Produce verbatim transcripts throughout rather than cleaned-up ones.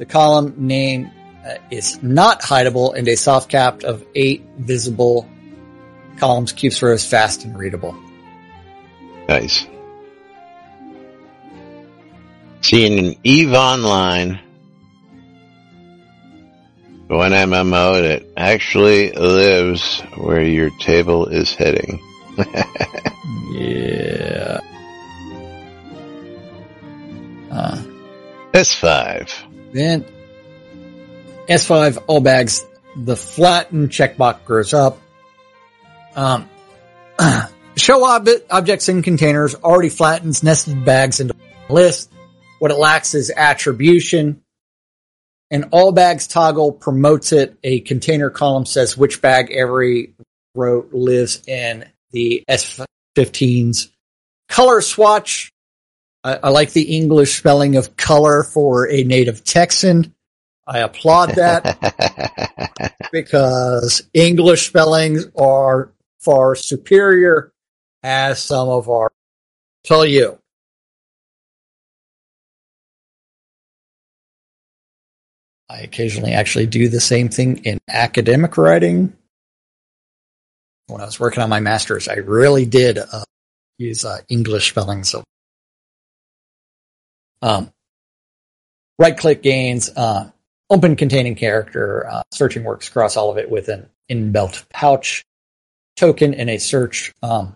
The column name uh, is not hideable, and a soft cap of eight visible columns keeps rows fast and readable. Nice. Seeing an EVE Online, one M M O that actually lives where your table is heading. Yeah. Uh, S five. Then S five, all bags, the flattened checkbox grows up. Um, show ob- objects in containers already flattens nested bags into a list. What it lacks is attribution. An all bags toggle promotes it. A container column says which bag every row lives in. The S fifteen's color swatch. I, I like the English spelling of color for a native Texan. I applaud that because English spellings are far superior, as some of our tell you. I occasionally actually do the same thing in academic writing. When I was working on my master's, I really did uh, use uh, English spelling. So, um, right-click gains, uh, open containing character, uh, searching works across all of it with an in-belt pouch token in a search. Um,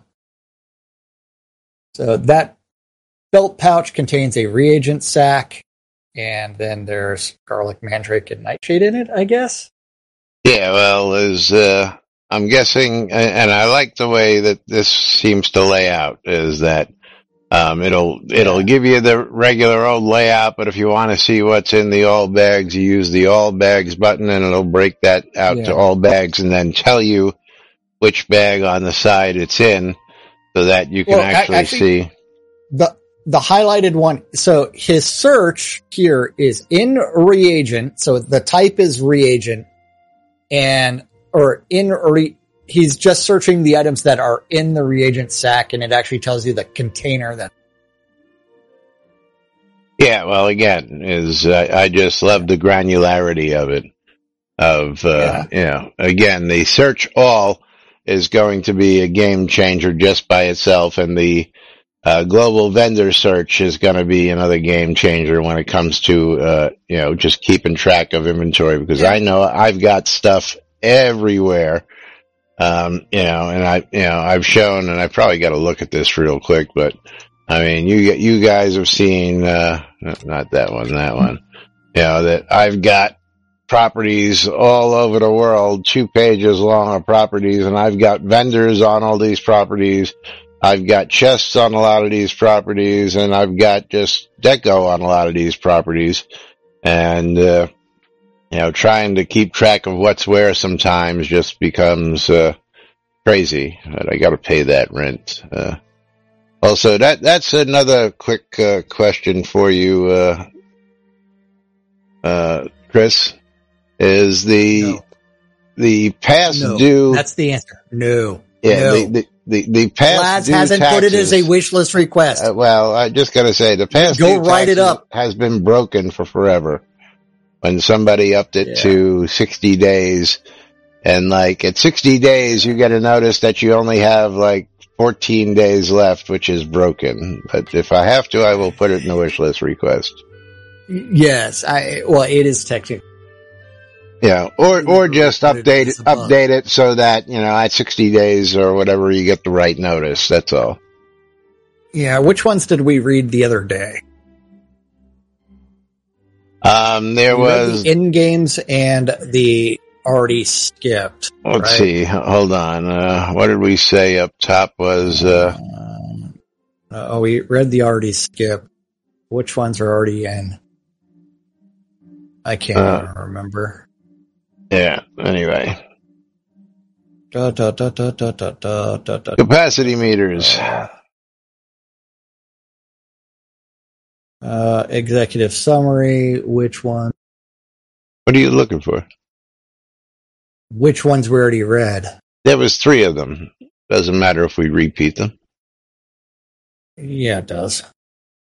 so that belt pouch contains a reagent sack. And then there's garlic, mandrake, and nightshade in it, I guess. Yeah, well, is uh, I'm guessing, and I like the way that this seems to lay out, is that um, it'll it'll give you the regular old layout, but if you want to see what's in the all bags, you use the all bags button, and it'll break that out Yeah. to all bags, and then tell you which bag on the side it's in, so that you can Well, actually, actually, see the the highlighted one. So his search here is in reagent. So the type is reagent, and or in re, he's just searching the items that are in the reagent sack, and it actually tells you the container that. Yeah, well, again, is uh, I just love the granularity of it. Of uh, yeah. You know, again, the search all is going to be a game changer just by itself, and the uh, global vendor search is going to be another game changer when it comes to uh, you know, just keeping track of inventory. Because yeah. I know I've got stuff everywhere. Um, you know, and I, you know, I've shown, and I probably got to look at this real quick, but I mean, you, you guys have seen, uh, not that one, that one, you know, that I've got properties all over the world, two pages long of properties, and I've got vendors on all these properties. I've got chests on a lot of these properties, and I've got just deco on a lot of these properties. And, uh, you know, trying to keep track of what's where sometimes just becomes, uh, crazy. But I gotta pay that rent. Uh, also, that, that's another quick, uh, question for you, uh, uh, Chris, is the, No. the past No. due. That's the answer. No. Yeah, no. the, the, the, the past Lads due hasn't taxes, put it as a wish list request. Uh, well, I just gotta say, the past Go due write it taxes up. has been broken for forever. When somebody upped it Yeah. to sixty days, and like at sixty days, you get a notice that you only have like fourteen days left, which is broken. But if I have to, I will put it in the wish list request. Yes, I, well, it is technically. Yeah, or, or just Put it update as it, above. update it so that, you know, at sixty days or whatever, you get the right notice. That's all. Yeah, which ones did we read the other day? Um, there We read was, the in games and the already skipped. let's right? see, hold on. Uh, what did we say up top was, uh, Um, oh, we read the already skipped. Which ones are already in? I can't Uh, even remember. yeah, anyway. Da, da, da, da, da, da, da, da, da. Capacity meters. Uh, executive summary. Which one? What are you looking for? Which ones we already read? There was three of them. Doesn't matter if we repeat them. Yeah, it does.